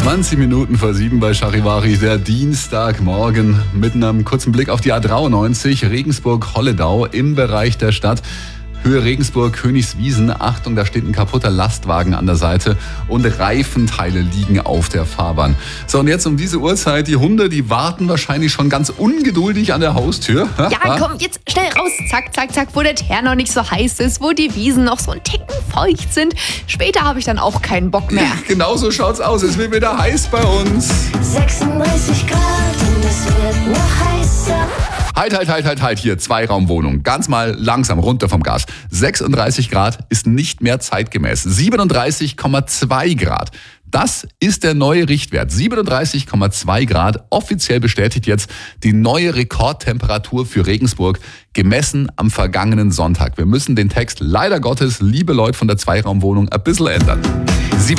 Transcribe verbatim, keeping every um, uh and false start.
zwanzig Minuten vor sieben bei Charivari, der Dienstagmorgen mit einem kurzen Blick auf die A dreiundneunzig Regensburg-Holledau im Bereich der Stadt. Höhe Regensburg, Königswiesen. Achtung, da steht ein kaputter Lastwagen an der Seite und Reifenteile liegen auf der Fahrbahn. So, und jetzt um diese Uhrzeit, die Hunde, die warten wahrscheinlich schon ganz ungeduldig an der Haustür. Ja, komm, jetzt schnell raus. Zack, zack, zack, wo der Teer noch nicht so heiß ist, wo die Wiesen noch so ein Ticken feucht sind. Später habe ich dann auch keinen Bock mehr. Genau so schaut's aus. Es wird wieder heiß bei uns. sechsunddreißig Grad und es wird noch heißer. Halt, halt, halt, halt, halt, hier, Zweiraumwohnung. Ganz mal langsam runter vom Gas. sechsunddreißig Grad ist nicht mehr zeitgemäß. siebenunddreißig Komma zwei Grad. Das ist der neue Richtwert. siebenunddreißig Komma zwei Grad, offiziell bestätigt jetzt die neue Rekordtemperatur für Regensburg, gemessen am vergangenen Sonntag. Wir müssen den Text leider Gottes, liebe Leute von der Zweiraumwohnung, ein bisschen ändern.